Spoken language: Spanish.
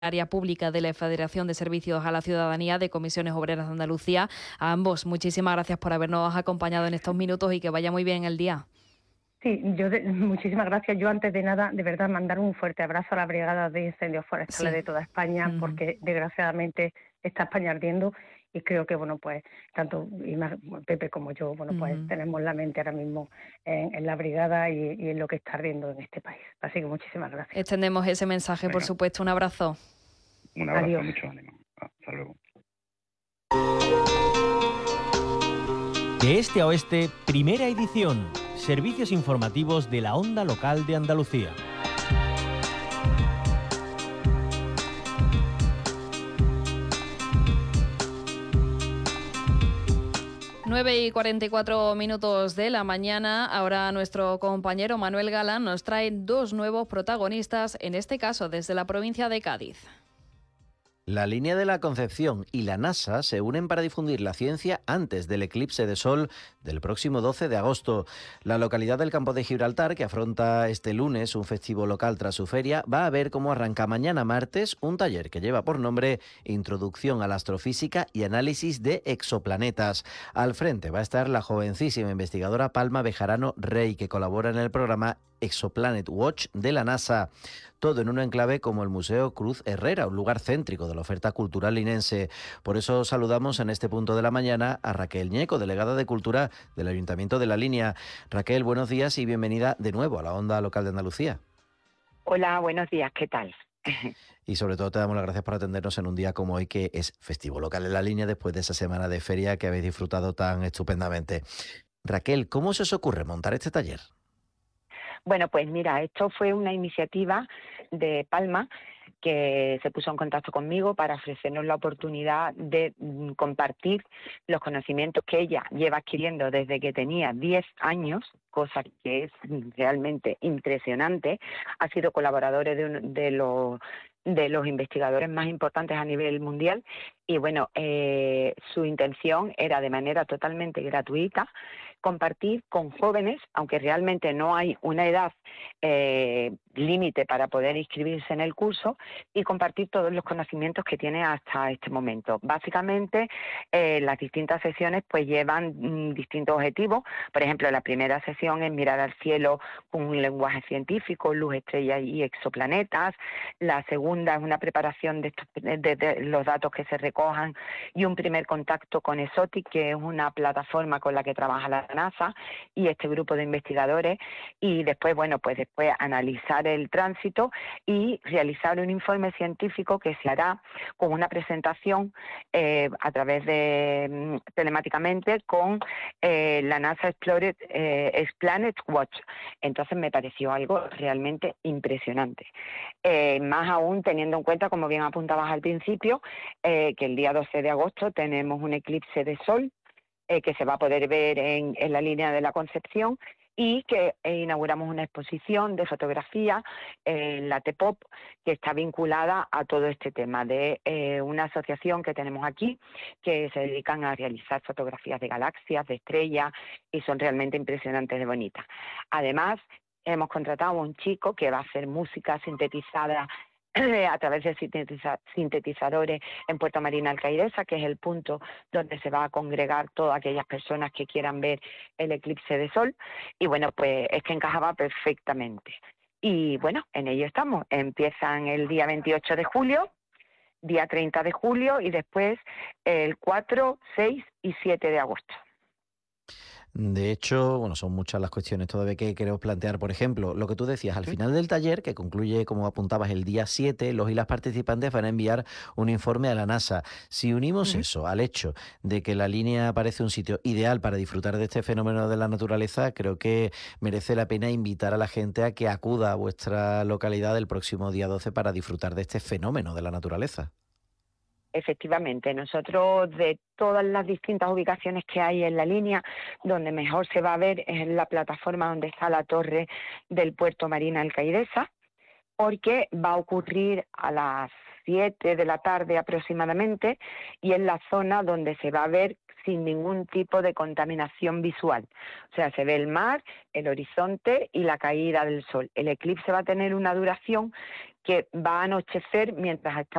Área Pública de la Federación de Servicios a la Ciudadanía de Comisiones Obreras de Andalucía. A ambos, muchísimas gracias por habernos acompañado en estos minutos y que vaya muy bien el día. Sí, muchísimas gracias. Yo antes de nada, de verdad, mandar un fuerte abrazo a la Brigada de Incendios Forestales de toda España, porque desgraciadamente está España ardiendo y creo que, bueno, pues tanto Pepe como yo, bueno, pues tenemos la mente ahora mismo en la brigada y en lo que está ardiendo en este país. Así que muchísimas gracias. Extendemos ese mensaje, por supuesto. Un abrazo. Un abrazo, Adiós. mucho ánimo. Hasta luego. De este a oeste, primera edición. Servicios informativos de la Onda Local de Andalucía. Nueve y 44 minutos de la mañana. Ahora nuestro compañero Manuel Galán nos trae dos nuevos protagonistas, en este caso desde la provincia de Cádiz. La línea de la Concepción y la NASA se unen para difundir la ciencia antes del eclipse de sol del próximo 12 de agosto. La localidad del Campo de Gibraltar, que afronta este lunes un festivo local tras su feria, va a ver cómo arranca mañana martes un taller que lleva por nombre Introducción a la Astrofísica y Análisis de Exoplanetas. Al frente va a estar la jovencísima investigadora Palma Bejarano Rey, que colabora en el programa Exoplanet Watch de la NASA. Todo en un enclave como el Museo Cruz Herrera, un lugar céntrico de la oferta cultural linense. Por eso saludamos en este punto de la mañana a Raquel Ñeco, delegada de Cultura del Ayuntamiento de La Línea. Raquel, buenos días y bienvenida de nuevo a la Onda Local de Andalucía. Hola, buenos días, ¿qué tal? Y sobre todo te damos las gracias por atendernos en un día como hoy, que es festivo local en La Línea, después de esa semana de feria que habéis disfrutado tan estupendamente. Raquel, ¿cómo se os ocurre montar este taller? Bueno, pues mira, esto fue una iniciativa de Palma que se puso en contacto conmigo para ofrecernos la oportunidad de compartir los conocimientos que ella lleva adquiriendo desde que tenía 10 años, cosa que es realmente impresionante. Ha sido colaboradora de los investigadores más importantes a nivel mundial y bueno, su intención era de manera totalmente gratuita compartir con jóvenes, aunque realmente no hay una edad límite para poder inscribirse en el curso, y compartir todos los conocimientos que tiene hasta este momento. Básicamente, las distintas sesiones pues llevan distintos objetivos. Por ejemplo, la primera sesión es mirar al cielo con un lenguaje científico, luz, estrellas y exoplanetas. La segunda es una preparación de los datos que se recojan y un primer contacto con ESOTIC, que es una plataforma con la que trabaja la NASA y este grupo de investigadores, y después, bueno, pues después analizar el tránsito y realizar un informe científico que se hará con una presentación a través de telemáticamente con la NASA Explanet Watch. Entonces me pareció algo realmente impresionante. Más aún teniendo en cuenta, como bien apuntabas al principio, que el día 12 de agosto tenemos un eclipse de sol que se va a poder ver en la línea de la Concepción, y que inauguramos una exposición de fotografía en la TEPOP, que está vinculada a todo este tema de una asociación que tenemos aquí, que se dedican a realizar fotografías de galaxias, de estrellas, y son realmente impresionantes de bonitas. Además, hemos contratado a un chico que va a hacer música sintetizada a través de sintetizadores en Puerto Marina Alcaidesa, que es el punto donde se va a congregar todas aquellas personas que quieran ver el eclipse de sol. Y bueno, pues es que encajaba perfectamente. Y bueno, en ello estamos. Empiezan el día 28 de julio, día 30 de julio y después el 4, 6 y 7 de agosto. De hecho, bueno, son muchas las cuestiones todavía que queremos plantear. Por ejemplo, lo que tú decías, al final del taller, que concluye, como apuntabas, el día 7, los y las participantes van a enviar un informe a la NASA. Si unimos eso al hecho de que La Línea parece un sitio ideal para disfrutar de este fenómeno de la naturaleza, creo que merece la pena invitar a la gente a que acuda a vuestra localidad el próximo día 12 para disfrutar de este fenómeno de la naturaleza. Efectivamente, nosotros de todas las distintas ubicaciones que hay en La Línea, donde mejor se va a ver es en la plataforma donde está la torre del Puerto Marina Alcaidesa, porque va a ocurrir a las 7 de la tarde aproximadamente, y es la zona donde se va a ver sin ningún tipo de contaminación visual. O sea, se ve el mar, el horizonte y la caída del sol. El eclipse va a tener una duración que va a anochecer mientras está